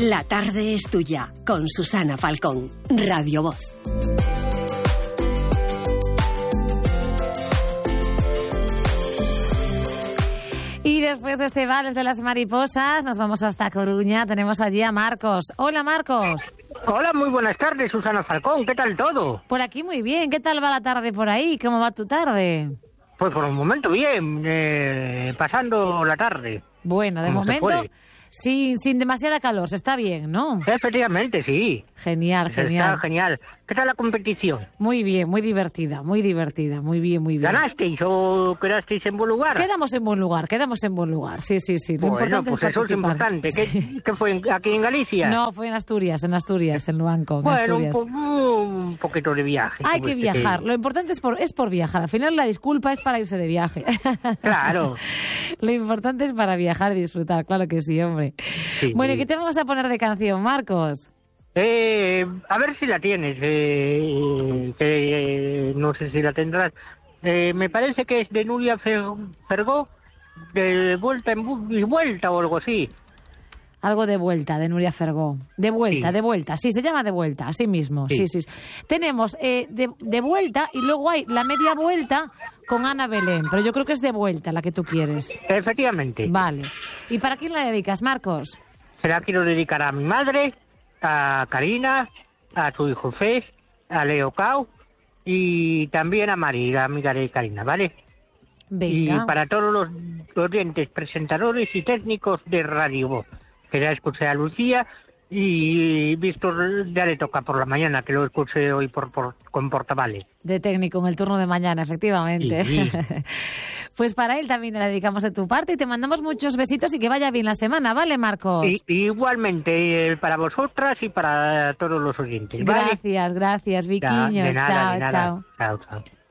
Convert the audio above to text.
La tarde es tuya, con Susana Falcón, Radio Voz. Y después de este Vals de las Mariposas, nos vamos hasta Coruña. Tenemos allí a Marcos. Hola, Marcos. Hola, muy buenas tardes, Susana Falcón. ¿Qué tal todo? Por aquí muy bien. ¿Qué tal va la tarde por ahí? ¿Cómo va tu tarde? Pues por un momento bien, pasando la tarde. Bueno, de momento sin demasiada calor, se está bien, ¿no? Efectivamente, sí. Genial. Está genial. ¿Qué tal la competición? Muy bien, muy divertida, muy bien. ¿Ganasteis o quedasteis en buen lugar? Quedamos en buen lugar, sí. Lo importante pues es eso es importante. Sí. ¿Qué fue aquí en Galicia? No, fue en Asturias, en Luanco, en bueno, Asturias. Un poquito de viaje. Hay que viajar, lo importante es por viajar. Al final la disculpa es para irse de viaje. Claro. Lo importante es para viajar y disfrutar, claro que sí, hombre. Sí, bueno, sí. ¿y qué te vamos a poner de canción, Marcos? A ver si la tienes, no sé si la tendrás. Me parece que es de Nuria Fergó, de vuelta y vuelta o algo así. Algo de vuelta, de Nuria Fergó. De vuelta, sí, se llama De vuelta, así mismo. Sí. Tenemos de vuelta y luego hay la media vuelta con Ana Belén, pero yo creo que es de vuelta la que tú quieres. Efectivamente. Vale. ¿Y para quién la dedicas, Marcos? Se la quiero dedicar a mi madre, a Karina, a tu hijo Fes, a Leo Cao y también a Mari, la amiga de Karina, ¿vale? Venga. Y para todos los oyentes, presentadores y técnicos de Radio Voz, que ya escuché a Lucía y Víctor ya le toca por la mañana, que lo escuché hoy con Portavales. De técnico en el turno de mañana, efectivamente. Sí. Pues para él también le dedicamos de tu parte y te mandamos muchos besitos y que vaya bien la semana, ¿vale, Marcos? Igualmente, para vosotras y para todos los oyentes, ¿vale? Gracias, Viquiños. De nada. Chao. Chao.